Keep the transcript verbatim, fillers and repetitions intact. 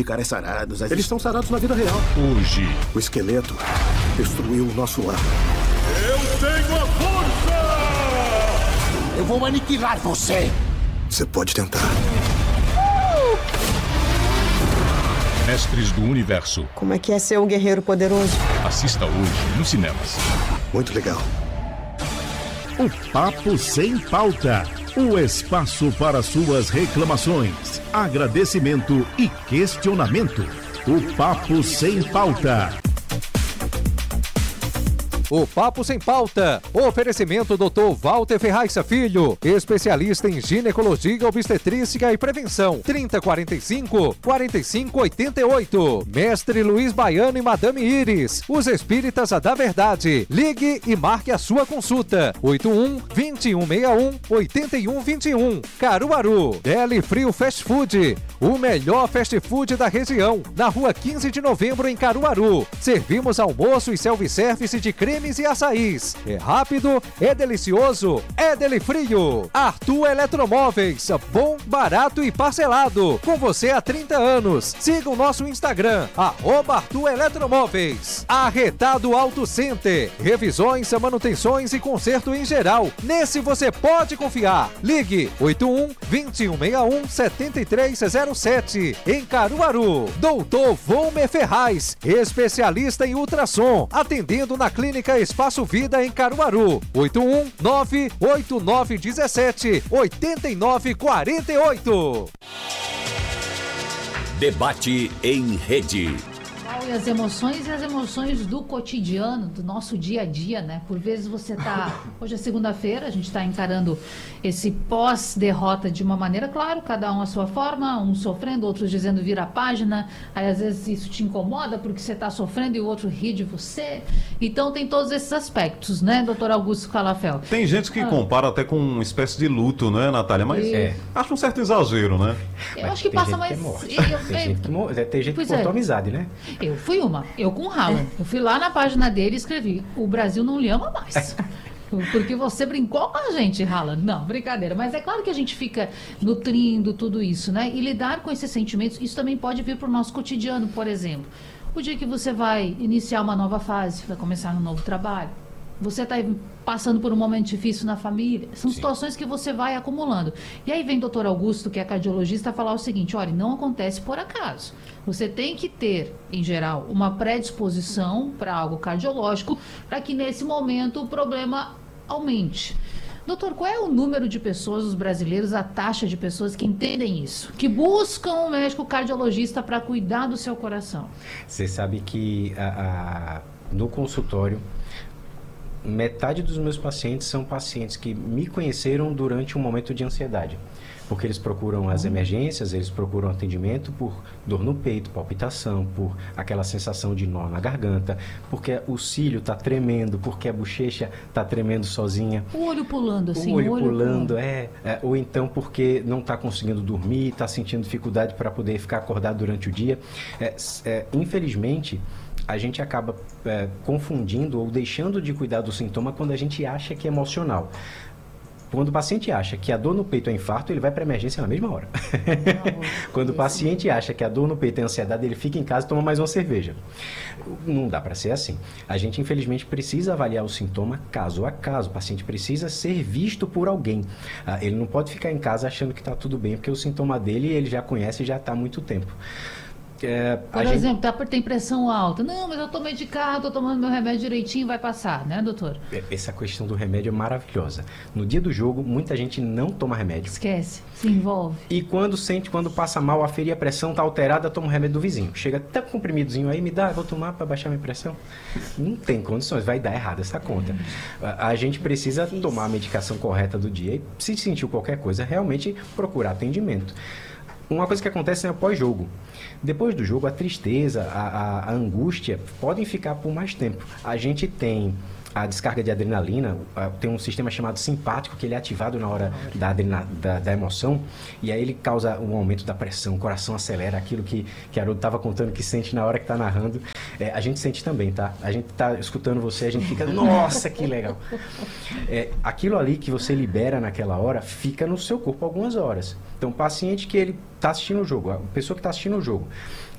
ficarem sarados. As Eles estão sarados na vida real. Hoje. O esqueleto destruiu o nosso lar. Eu tenho a força! Eu vou aniquilar você! Você pode tentar. Mestres do Universo. Como é que é ser um guerreiro poderoso? Assista hoje nos cinemas. Muito legal. O Papo Sem Pauta. O espaço para suas reclamações, agradecimento e questionamento. O Papo Sem Pauta. O Papo Sem Pauta. Oferecimento doutor Walter Ferraz Filho, especialista em ginecologia, obstetrícia e prevenção. trinta, quarenta e cinco, quarenta e cinco, oitenta e oito. Mestre Luiz Baiano e Madame Iris, os espíritas da verdade. Ligue e marque a sua consulta. oito um, dois um seis um, oito um dois um. Caruaru. Deli Frio Fast Food, o melhor fast food da região. Na rua quinze de novembro, em Caruaru. Servimos almoço e self-service de creme e açaís. É rápido, é delicioso, é Deli Frio. Arthur Eletromóveis, bom, barato e parcelado. Com você há trinta anos. Siga o nosso Instagram, arroba Arthur Eletromóveis. Arretado Auto Center, revisões, manutenções e conserto em geral. Nesse você pode confiar. Ligue oito um, dois um seis um, sete três zero sete. Em Caruaru. Doutor Volmer Ferraz, especialista em ultrassom, atendendo na clínica Espaço Vida em Caruaru. oito um nove oito nove um sete oito nove quatro oito. Debate em rede. E as emoções e as emoções do cotidiano, do nosso dia a dia, né? Por vezes você tá... Hoje é segunda-feira, a gente está encarando esse pós-derrota de uma maneira, claro, cada um à sua forma, uns sofrendo, outros dizendo vira a página, aí às vezes isso te incomoda porque você está sofrendo e o outro ri de você. Então tem todos esses aspectos, né, doutor Augusto Calafel? Tem gente que ah. compara até com uma espécie de luto, né, Natália? Mas é. acho um certo exagero, né? Eu Mas acho que passa mais... Que é eu, tem, gente que mor... tem gente que cortou é. amizade, né? Eu fui uma, eu com o Haaland. Eu fui lá na página dele e escrevi: o Brasil não lhe ama mais. Porque você brincou com a gente, Haaland. Não, brincadeira. Mas é claro que a gente fica nutrindo tudo isso, né? E lidar com esses sentimentos, isso também pode vir para o nosso cotidiano, por exemplo. O dia que você vai iniciar uma nova fase, vai começar um novo trabalho, você está passando por um momento difícil na família, são Sim. situações que você vai acumulando. E aí vem o doutor Augusto, que é cardiologista, falar o seguinte: olha, não acontece por acaso. Você tem que ter, em geral, uma predisposição para algo cardiológico, para que nesse momento o problema aumente. Doutor, qual é o número de pessoas, os brasileiros, a taxa de pessoas que entendem isso, que buscam um médico cardiologista para cuidar do seu coração? Você sabe que a, a, no consultório, metade dos meus pacientes são pacientes que me conheceram durante um momento de ansiedade. Porque eles procuram as emergências, eles procuram atendimento por dor no peito, palpitação, por aquela sensação de nó na garganta, porque o cílio está tremendo, porque a bochecha está tremendo sozinha. O olho pulando, assim. O olho, o olho pulando, pulando. É, é. Ou então porque não está conseguindo dormir, está sentindo dificuldade para poder ficar acordado durante o dia. É, é, infelizmente, a gente acaba é, confundindo ou deixando de cuidar do sintoma quando a gente acha que é emocional. Quando o paciente acha que a dor no peito é infarto, ele vai para a emergência na mesma hora. Quando o paciente acha que a dor no peito é ansiedade, ele fica em casa e toma mais uma cerveja. Não dá para ser assim. A gente, infelizmente, precisa avaliar o sintoma caso a caso. O paciente precisa ser visto por alguém. Ah, ele não pode ficar em casa achando que está tudo bem, porque o sintoma dele ele já conhece e já está há muito tempo. É, Por exemplo, gente... tá, tem pressão alta. Não, mas eu tô medicado, tô tomando meu remédio direitinho, vai passar, né, doutor? Essa questão do remédio é maravilhosa. No dia do jogo, muita gente não toma remédio. Esquece, se envolve. E quando sente, quando passa mal, aferir a pressão tá alterada, toma o remédio do vizinho. Chega até com um comprimidozinho aí, me dá, eu vou tomar para baixar minha pressão. Não tem condições, vai dar errado essa conta. A, a gente precisa Isso. tomar a medicação correta do dia e se sentiu qualquer coisa, realmente procurar atendimento. Uma coisa que acontece é pós-jogo. Depois do jogo, a tristeza, a, a, a angústia podem ficar por mais tempo. A gente tem a descarga de adrenalina, tem um sistema chamado simpático, que ele é ativado na hora da, adrena, da, da emoção, e aí ele causa um aumento da pressão, o coração acelera, aquilo que, que a Haroldo estava contando que sente na hora que está narrando. É, a gente sente também, tá? A gente está escutando você, a gente fica, nossa, que legal. É, aquilo ali que você libera naquela hora, fica no seu corpo algumas horas. Então, o paciente que ele está assistindo o jogo, a pessoa que está assistindo o jogo,